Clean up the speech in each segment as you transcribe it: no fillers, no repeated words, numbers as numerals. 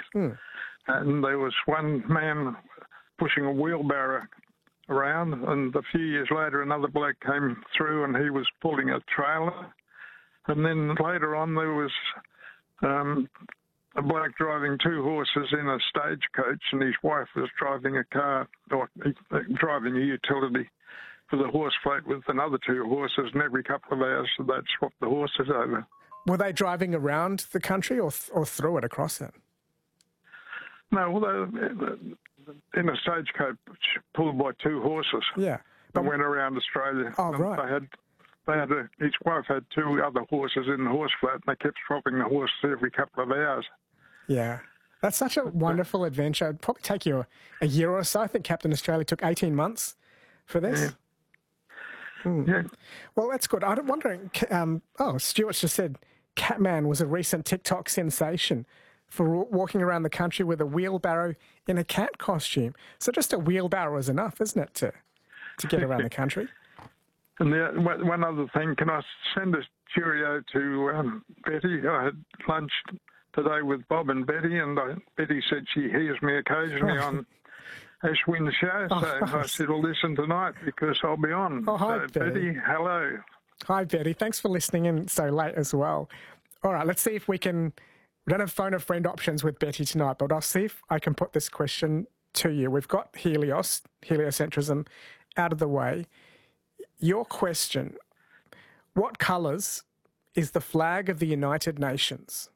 And there was one man pushing a wheelbarrow around, and a few years later another bloke came through and he was pulling a trailer. And then later on there was a bloke driving two horses in a stagecoach, and his wife was driving a car, or driving a utility for the horse float with another two horses, and every couple of hours they'd swap the horses over. Were they driving around the country or through it, across it? No, well, in a stagecoach pulled by two horses. Yeah. But went around Australia. Oh, right. His wife had two other horses in the horse float, and they kept swapping the horses every couple of hours. Yeah. That's such a wonderful adventure. It'd probably take you a year or so. I think Captain Australia took 18 months for this. Yeah. Yeah. Well, that's good. I'm wondering, Stuart's just said Catman was a recent TikTok sensation for walking around the country with a wheelbarrow in a cat costume. So just a wheelbarrow is enough, isn't it, to get around the country? And one other thing, can I send a cheerio to Betty? I had lunch today with Bob and Betty, and Betty said she hears me occasionally on Ashwin's show, so I said, well, listen tonight because I'll be on. Oh, hi, so, Betty, hello. Hi, Betty. Thanks for listening in so late as well. All right, let's see if we can... We don't have phone a friend options with Betty tonight, but I'll see if I can put this question to you. We've got heliocentrism out of the way. Your question, what colours is the flag of the United Nations?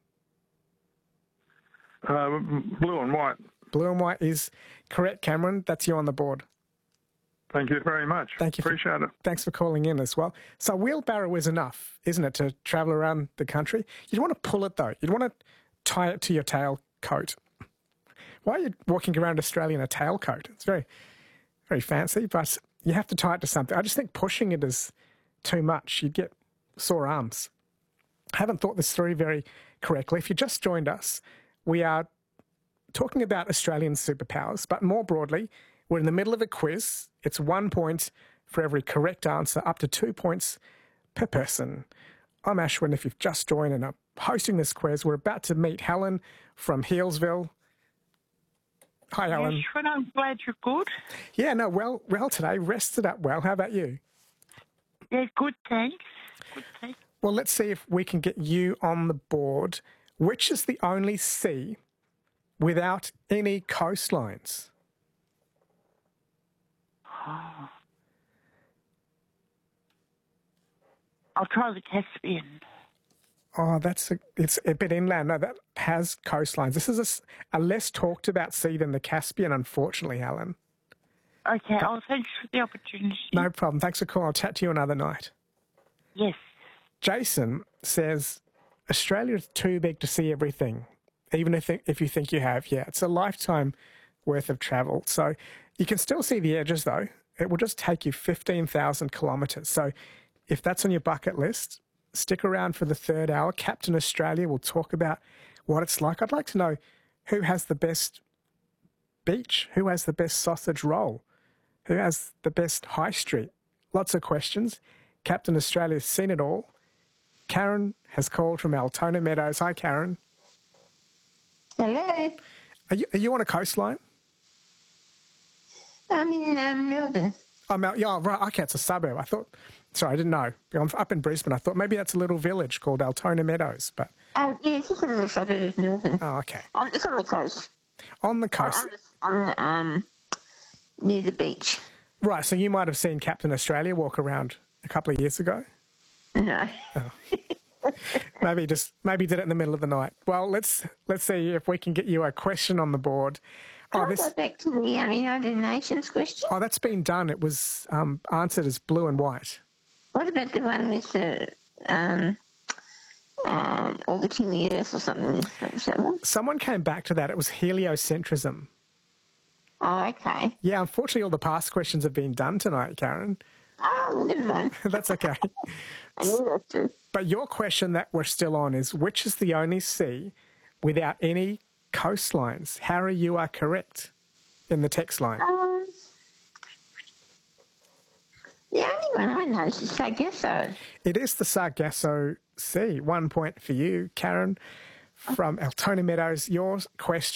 Blue and white. Blue and white is correct, Cameron. That's you on the board. Thank you very much. Thank you. Appreciate it. Thanks for calling in as well. So a wheelbarrow is enough, isn't it, to travel around the country? You'd want to pull it, though. You'd want to tie it to your tailcoat. Why are you walking around Australia in a tailcoat? It's very, very fancy, but you have to tie it to something. I just think pushing it is too much. You'd get sore arms. I haven't thought this through very correctly. If you just joined us, we are talking about Australian superpowers, but more broadly, we're in the middle of a quiz. It's 1 point for every correct answer, up to 2 points per person. I'm Ashwin. If you've just joined and I'm hosting this quiz, we're about to meet Helen from Healesville. Hi, Helen. Ashwin, I'm glad you're good. Yeah, no, well today. Rested up well. How about you? Yeah, good, thanks. Good, thanks. Well, let's see if we can get you on the board. Which is the only sea without any coastlines? Oh. I'll try the Caspian. Oh, it's a bit inland. No, that has coastlines. This is a less talked about sea than the Caspian, unfortunately, Helen. Okay, thanks for the opportunity. No problem. Thanks for calling. I'll chat to you another night. Yes. Jason says, Australia's too big to see everything, even if you think you have. Yeah, it's a lifetime worth of travel. So you can still see the edges, though. It will just take you 15,000 kilometres. So if that's on your bucket list, stick around for the third hour. Captain Australia will talk about what it's like. I'd like to know who has the best beach, who has the best sausage roll, who has the best high street. Lots of questions. Captain Australia's seen it all. Karen has called from Altona Meadows. Hi, Karen. Hello. Are you on a coastline? I'm in Melbourne. Yeah, right. Okay, it's a suburb. I didn't know. I'm up in Brisbane. I thought maybe that's a little village called Altona Meadows, but... Yeah, it's just a little suburb of Melbourne. Oh, okay. It's on the coast. On the coast? Near the beach. Right, so you might have seen Captain Australia walk around a couple of years ago? No. Oh. Maybe did it in the middle of the night. Well, let's see if we can get you a question on the board. I'll go back to the United Nations question. Oh, that's been done. It was answered as blue and white. What about the one with the orbiting the Earth or something? Someone came back to that. It was heliocentrism. Oh, okay. Yeah, unfortunately, all the past questions have been done tonight, Karen. Oh, never mind. That's okay. I knew that too. But your question that we're still on is, which is the only sea without any coastlines? Harry, you are correct in the text line. The only one I know is the Sargasso. It is the Sargasso Sea. 1 point for you, Karen, from Altona Meadows. Your question